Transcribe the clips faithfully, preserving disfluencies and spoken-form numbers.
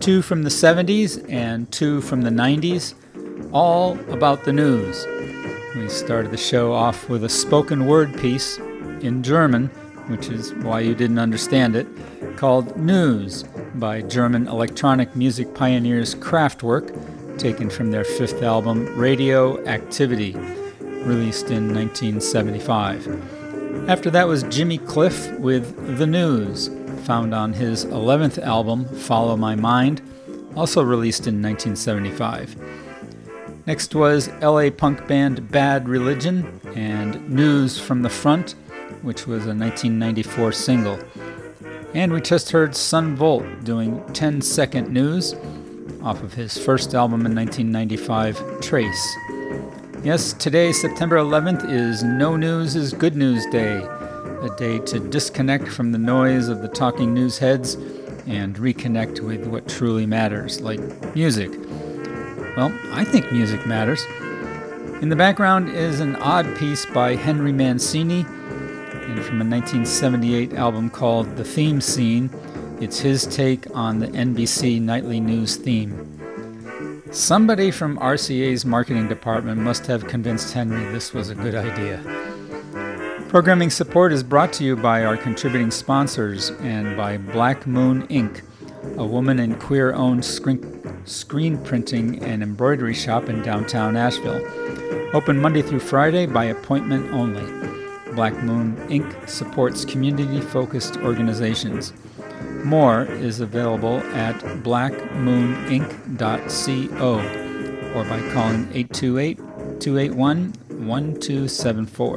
two from the seventies and two from the nineties, all about the news. We started the show off with a spoken word piece in German, which is why you didn't understand it, called News by German electronic music pioneers Kraftwerk, taken from their fifth album Radioactivity, released in nineteen seventy-five. After that was Jimmy Cliff with The News, found on his eleventh album Follow My Mind, also released in nineteen seventy-five. Next was L A punk band Bad Religion and News from the Front, which was a nineteen ninety-four single. And we just heard Son Volt doing ten second News off of his first album in nineteen ninety-five, Trace. Yes, today, September eleventh, is No News is Good News Day, a day to disconnect from the noise of the talking news heads and reconnect with what truly matters, like music. Well, I think music matters. In the background is an odd piece by Henry Mancini, and from a nineteen seventy-eight album called The Theme Scene, it's his take on the N B C nightly news theme. Somebody from R C A's marketing department must have convinced Henry this was a good idea. Programming support is brought to you by our contributing sponsors and by Black Moon Incorporated, a woman and queer-owned screen, screen printing and embroidery shop in downtown Asheville. Open Monday through Friday by appointment only. Black Moon Incorporated supports community-focused organizations. More is available at black moon inc dot co or by calling eight two eight, two eight one, one two seven four.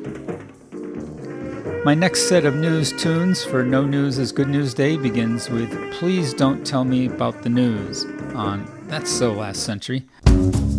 My next set of news tunes for No News is Good News Day begins with Please Don't Tell Me About the News on That's So Last Century.